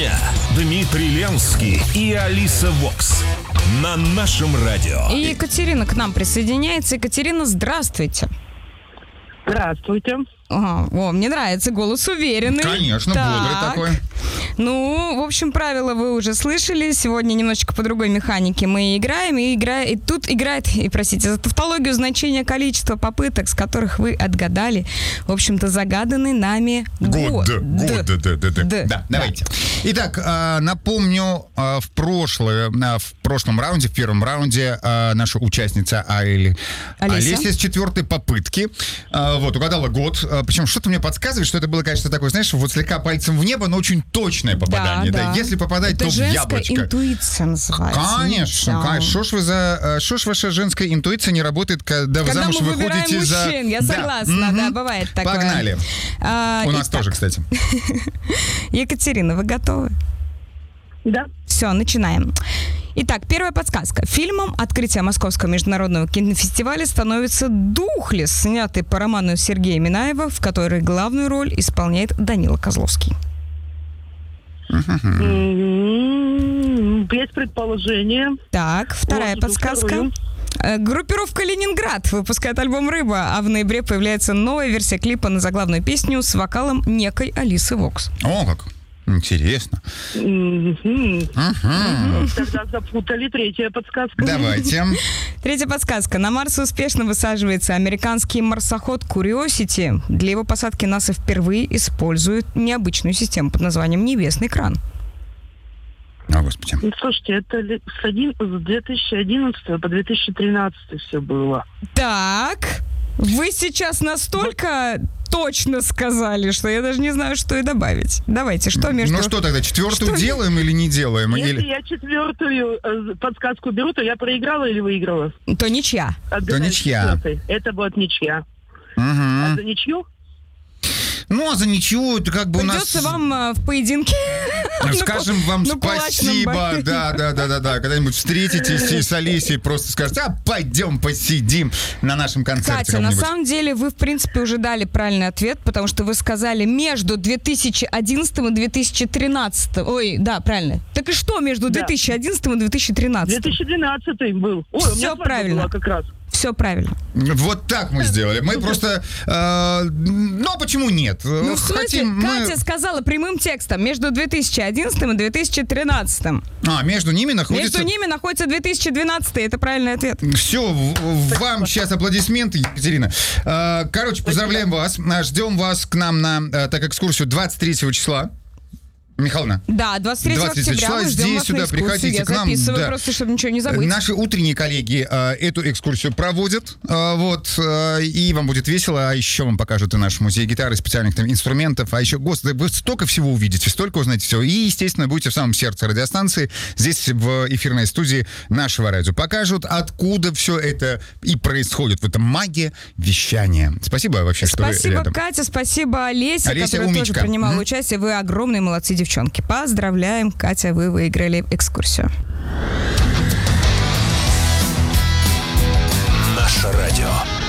дня. Дмитрий Ленский и Алиса Вокс. На нашем радио. И Екатерина к нам присоединяется. Екатерина, здравствуйте. Здравствуйте. Ага, мне нравится, голос уверенный. Конечно, бодрый такой. Ну, в общем, правила вы уже слышали. Сегодня немножечко по другой механике мы играем. И тут играет, простите за тавтологию, значение количества попыток, с которых вы отгадали, в общем-то, загаданный нами год. Да, давайте. Итак, напомню, в прошлом раунде, в первом раунде, наша участница Олеся с 4-й попытки угадала год. Причем что-то мне подсказывает, что это было, конечно, такое, знаешь, вот слегка пальцем в небо, но очень точное попадание. Да. Если попадать, это то в яблочко. Это женская интуиция называется. Конечно. Что ж ваша женская интуиция не работает, когда вы замуж выходите мужчин, за... я согласна, да, бывает такое. Погнали. У нас тоже, кстати. Екатерина, вы готовы? Да. Все, начинаем. Итак, первая подсказка. Фильмом открытия Московского международного кинофестиваля становится «Духлесс», снятый по роману Сергея Минаева, в которой главную роль исполняет Данила Козловский. Есть предположение. Так, вторая подсказка. Группировка «Ленинград» выпускает альбом «Рыба», а в ноябре появляется новая версия клипа на заглавную песню с вокалом некой Алисы Вокс. О, как! Интересно. Тогда запутали. Третья подсказка. Давайте. Третья подсказка. На Марс успешно высаживается американский марсоход Curiosity. Для его посадки НАСА впервые использует необычную систему под названием «Небесный кран». О, Господи. Слушайте, это с 2011 по 2013 все было. Так, вы сейчас настолько точно сказали, что я даже не знаю, что и добавить. Давайте, что между... Ну что тогда, четвертую делаем или не делаем? Если я четвертую подсказку беру, то я проиграла или выиграла? То ничья. То ничья. Это будет ничья. А за ничью? Ну, а за ничего, это как бы придется у нас... вам в поединке... Скажем вам спасибо, да. Когда-нибудь встретитесь и с Олесей просто скажете, пойдем посидим на нашем концерте. Катя, на самом деле вы, в принципе, уже дали правильный ответ, потому что вы сказали между 2011 и 2013. Ой, да, правильно. Так и что между 2011 и 2013? 2012 был. Ой, все правильно. Была как раз. Все правильно. Вот так мы сделали. Мы просто... Ну, почему нет? Ну, в смысле, Катя сказала прямым текстом между 2011 и 2013. Между ними находится... Между ними находится 2012. Это правильный ответ. Все, вам сейчас аплодисменты, Екатерина. Короче, поздравляем вас. Ждем вас к нам на экскурсию 23 числа. Михайловна. Да, 23 октября мы ждем вас на экскурсию. Приходите я к нам. Записываю просто, чтобы ничего не забыть. Наши утренние коллеги эту экскурсию проводят, и вам будет весело, а еще вам покажут и наш музей гитары, специальных там инструментов, а еще, господи, вы столько всего увидите, столько узнаете всего, и, естественно, будете в самом сердце радиостанции, здесь в эфирной студии нашего радио. Покажут, откуда все это и происходит, в этом магия вещания. Спасибо вообще, что вы рядом. Спасибо, Катя, спасибо, Олеся, которая умничка. тоже принимала участие. Вы огромные молодцы, девчонки. Поздравляем, Катя, вы выиграли экскурсию. Наше радио.